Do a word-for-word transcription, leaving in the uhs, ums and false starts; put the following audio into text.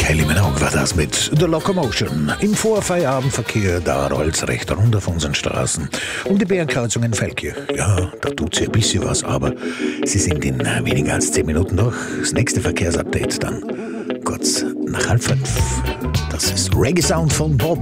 Kylie Minogue war das mit The Locomotion. Im Vorfeierabendverkehr, da rollt's recht runter auf unseren Straßen. Um die Bärenkreuzung in Feldkirch. Ja, da tut's ja ein bisschen was, aber sie sind in weniger als zehn Minuten durch. Das nächste Verkehrsupdate dann kurz nach halb fünf. Das ist Reggae Sound von Bob